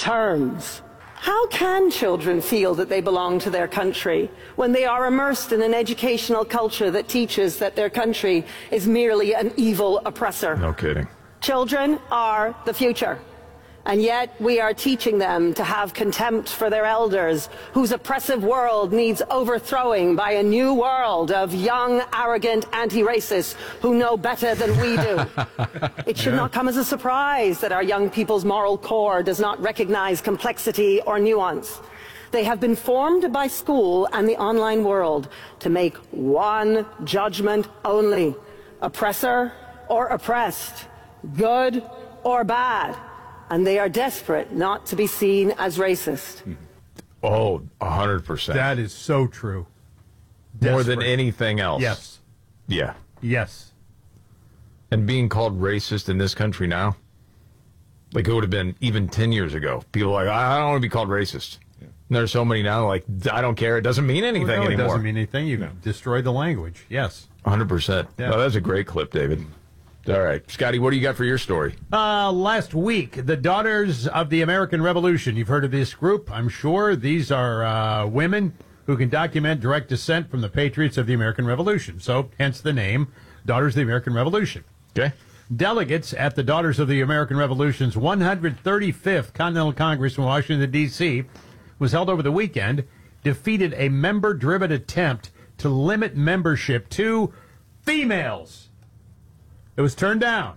terms. How can children feel that they belong to their country when they are immersed in an educational culture that teaches that their country is merely an evil oppressor? No kidding. Children are the future, and yet we are teaching them to have contempt for their elders, whose oppressive world needs overthrowing by a new world of young, arrogant anti-racists who know better than we do. It should not come as a surprise that our young people's moral core does not recognize complexity or nuance. They have been formed by school and the online world to make one judgment only: oppressor or oppressed, good or bad. And they are desperate not to be seen as racist. Oh, 100%. That is so true. More Desperate. than anything else. Yes. Yeah. Yes. And being called racist in this country now, like it would have been even 10 years ago. People are like, I don't want to be called racist. Yeah. And there's so many now, like, I don't care. It doesn't mean anything Well, no, anymore. It doesn't mean anything. You've destroyed the language. Yes. 100%. Yeah. No, that's a great clip, David. All right. Scotty, what do you got for your story? Last week, the Daughters of the American Revolution. You've heard of this group, I'm sure. These are women who can document direct descent from the patriots of the American Revolution. So, hence the name, Daughters of the American Revolution. Okay. Delegates at the Daughters of the American Revolution's 135th Continental Congress in Washington, D.C., was held over the weekend, defeated a member-driven attempt to limit membership to females. It was turned down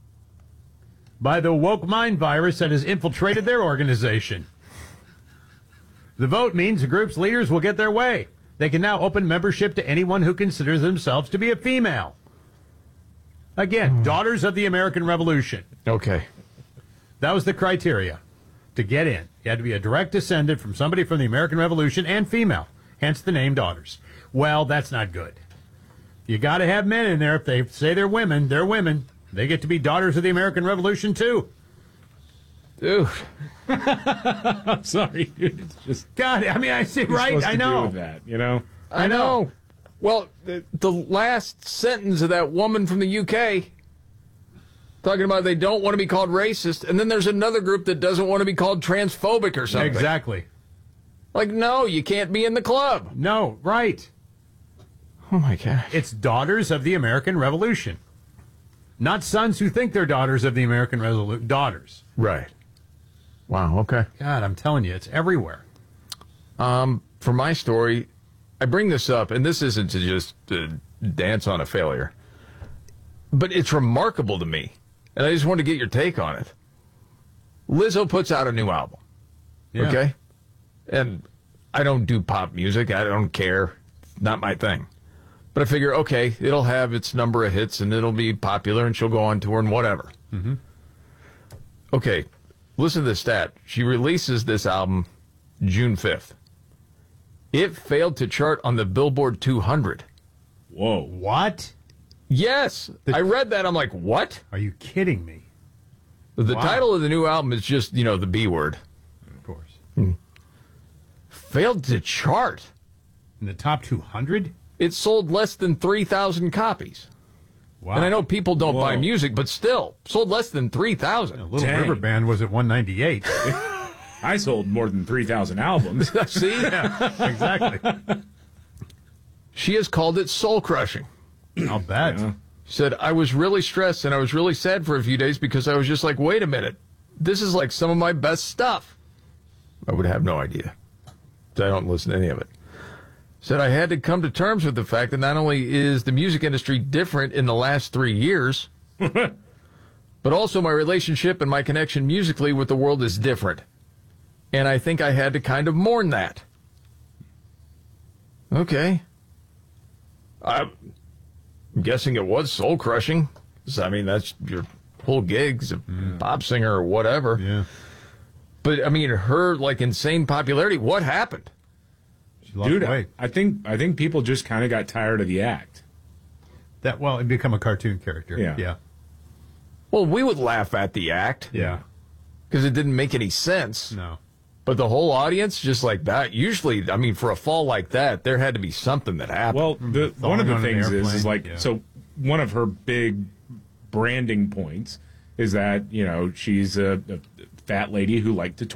by the woke mind virus that has infiltrated their organization. The vote means the group's leaders will get their way. They can now open membership to anyone who considers themselves to be a female. Again, Daughters of the American Revolution. Okay. That was the criteria to get in. You had to be a direct descendant from somebody from the American Revolution and female, hence the name Daughters. Well, that's not good. You got to have men in there. If they say they're women, they're women. They get to be Daughters of the American Revolution, too. Dude. I'm sorry, dude. It's just God, I mean, I see, what right? you're supposed I to know. do with that, you know. I know. Well, the last sentence of that woman from the UK talking about they don't want to be called racist, and then there's another group that doesn't want to be called transphobic or something. Exactly. Like, no, you can't be in the club. No, right. Oh, my God. It's Daughters of the American Revolution. Not sons who think they're daughters of the American Revolution. Daughters. Right. Wow, okay. God, I'm telling you, it's everywhere. For my story, I bring this up, and this isn't to just dance on a failure, but it's remarkable to me, and I just want to get your take on it. Lizzo puts out a new album, okay? And I don't do pop music. I don't care. It's not my thing. But I figure, okay, it'll have its number of hits, and it'll be popular, and she'll go on tour and whatever. Mm-hmm. Okay, listen to this stat. She releases this album June 5th. It failed to chart on the Billboard 200. Whoa. What? Yes. I read that. I'm like, what? Are you kidding me? The Wow. title of the new album is just, the B word. Of course. Failed to chart. In the top 200? It sold less than 3,000 copies. Wow. And I know people don't Whoa. buy music, but still, sold less than 3,000. Little Dang. River Band was at 198. I sold more than 3,000 albums. See? Exactly. She has called it soul crushing. I'll bet. Yeah. She said, I was really stressed and I was really sad for a few days because I was just like, wait a minute. This is like some of my best stuff. I would have no idea. I don't listen to any of it. Said I had to come to terms with the fact that not only is the music industry different in the last 3 years, but also my relationship and my connection musically with the world is different. And I think I had to kind of mourn that. Okay. I'm guessing it was soul crushing. I mean, that's your whole gig's a pop singer or whatever. Yeah. But I mean, her like insane popularity. What happened? She lost Dude, weight. I think people just kind of got tired of the act. It'd become a cartoon character. Yeah. Yeah. Well, we would laugh at the act Yeah. because it didn't make any sense. No. But the whole audience just like that. Usually, I mean, for a fall like that, there had to be something that happened. Well, one of the on an things is airplane, like, yeah. so one of her big branding points is that, she's a fat lady who liked to